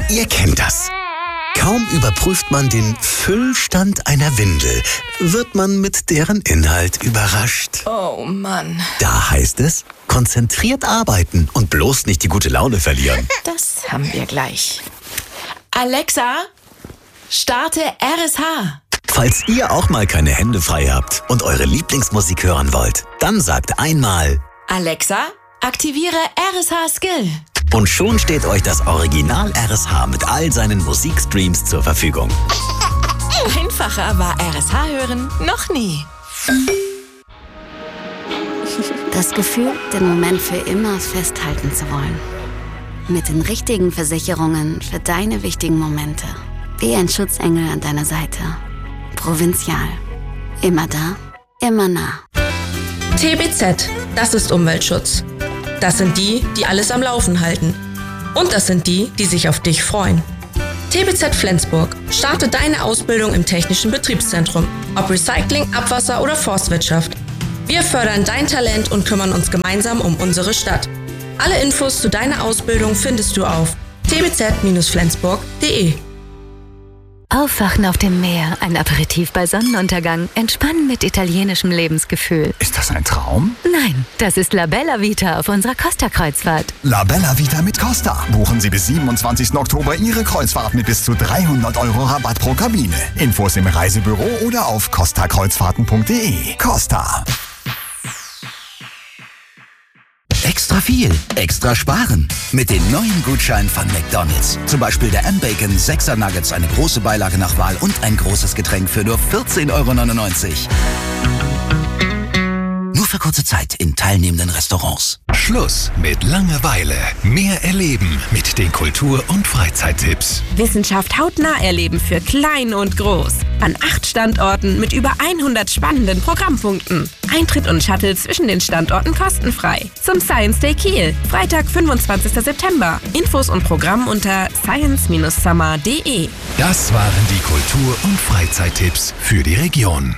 Ihr kennt das. Kaum überprüft man den Füllstand einer Windel, wird man mit deren Inhalt überrascht. Oh Mann. Da heißt es, konzentriert arbeiten und bloß nicht die gute Laune verlieren. Das haben wir gleich. Alexa, starte RSH. Falls ihr auch mal keine Hände frei habt und eure Lieblingsmusik hören wollt, dann sagt einmal: Alexa, aktiviere RSH Skill. Und schon steht euch das Original RSH mit all seinen Musikstreams zur Verfügung. Einfacher war RSH hören noch nie. Das Gefühl, den Moment für immer festhalten zu wollen. Mit den richtigen Versicherungen für deine wichtigen Momente. Wie ein Schutzengel an deiner Seite. Provinzial. Immer da, immer nah. TBZ, das ist Umweltschutz. Das sind die, die alles am Laufen halten. Und das sind die, die sich auf dich freuen. TBZ Flensburg. Starte deine Ausbildung im Technischen Betriebszentrum. Ob Recycling, Abwasser oder Forstwirtschaft. Wir fördern dein Talent und kümmern uns gemeinsam um unsere Stadt. Alle Infos zu deiner Ausbildung findest du auf tbz-flensburg.de. Aufwachen auf dem Meer, ein Aperitif bei Sonnenuntergang, entspannen mit italienischem Lebensgefühl. Ist das ein Traum? Nein, das ist La Bella Vita auf unserer Costa-Kreuzfahrt. La Bella Vita mit Costa. Buchen Sie bis 27. Oktober Ihre Kreuzfahrt mit bis zu 300 € Rabatt pro Kabine. Infos im Reisebüro oder auf costakreuzfahrten.de. Costa. Extra viel, extra sparen. Mit den neuen Gutscheinen von McDonald's. Zum Beispiel der M-Bacon 6er Nuggets, eine große Beilage nach Wahl und ein großes Getränk für nur 14,99 €. Nur für kurze Zeit in teilnehmenden Restaurants. Schluss mit Langeweile. Mehr erleben mit den Kultur- und Freizeittipps. Wissenschaft hautnah erleben für klein und groß. An 8 Standorten mit über 100 spannenden Programmpunkten. Eintritt und Shuttle zwischen den Standorten kostenfrei. Zum Science Day Kiel, Freitag, 25. September. Infos und Programm unter science-summer.de. Das waren die Kultur- und Freizeittipps für die Region.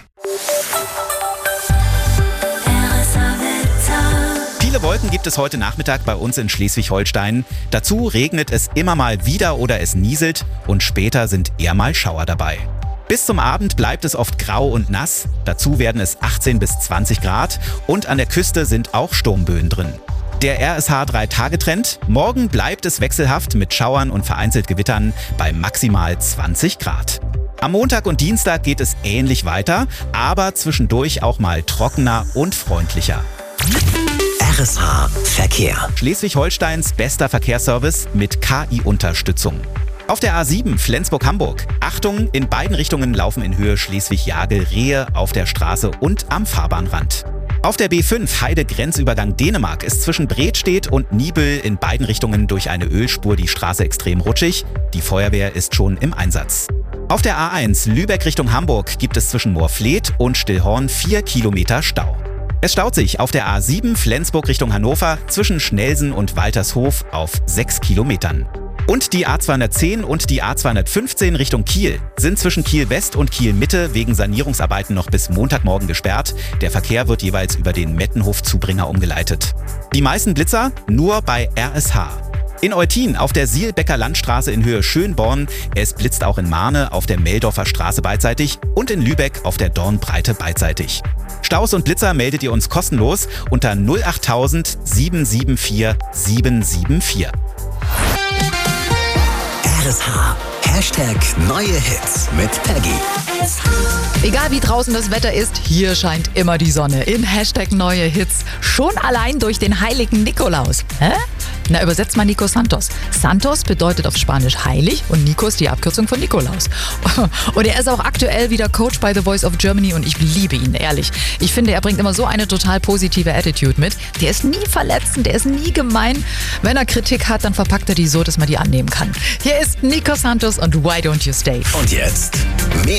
Viele Wolken gibt es heute Nachmittag bei uns in Schleswig-Holstein. Dazu regnet es immer mal wieder oder es nieselt und später sind eher mal Schauer dabei. Bis zum Abend bleibt es oft grau und nass. Dazu werden es 18 bis 20 Grad und an der Küste sind auch Sturmböen drin. Der RSH 3-Tage-Trend. Morgen bleibt es wechselhaft mit Schauern und vereinzelt Gewittern bei maximal 20 Grad. Am Montag und Dienstag geht es ähnlich weiter, aber zwischendurch auch mal trockener und freundlicher. RSH Verkehr. Schleswig-Holsteins bester Verkehrsservice mit KI-Unterstützung. Auf der A7 Flensburg-Hamburg. Achtung, in beiden Richtungen laufen in Höhe Schleswig-Jagel Rehe auf der Straße und am Fahrbahnrand. Auf der B5 Heide-Grenzübergang Dänemark ist zwischen Bredstedt und Niebel in beiden Richtungen durch eine Ölspur die Straße extrem rutschig. Die Feuerwehr ist schon im Einsatz. Auf der A1 Lübeck Richtung Hamburg gibt es zwischen Moorfleet und Stillhorn 4 Kilometer Stau. Es staut sich auf der A7 Flensburg Richtung Hannover zwischen Schnelsen und Waltershof auf 6 Kilometern. Und die A210 und die A215 Richtung Kiel sind zwischen Kiel West und Kiel Mitte wegen Sanierungsarbeiten noch bis Montagmorgen gesperrt. Der Verkehr wird jeweils über den Mettenhof-Zubringer umgeleitet. Die meisten Blitzer nur bei RSH. In Eutin auf der Sielbecker Landstraße in Höhe Schönborn, es blitzt auch in Marne auf der Meldorfer Straße beidseitig und in Lübeck auf der Dornbreite beidseitig. Staus und Blitzer meldet ihr uns kostenlos unter 08000 774 774. RSH. Hashtag neue Hits mit Peggy. Egal wie draußen das Wetter ist, hier scheint immer die Sonne. In Hashtag neue Hits. Schon allein durch den heiligen Nikolaus. Hä? Na, übersetzt mal Nico Santos. Santos bedeutet auf Spanisch heilig und Nico ist die Abkürzung von Nikolaus. Und er ist auch aktuell wieder Coach bei The Voice of Germany und ich liebe ihn, ehrlich. Ich finde, er bringt immer so eine total positive Attitude mit. Der ist nie verletzend, der ist nie gemein. Wenn er Kritik hat, dann verpackt er die so, dass man die annehmen kann. Hier ist Nico Santos und Why Don't You Stay? Und jetzt mehr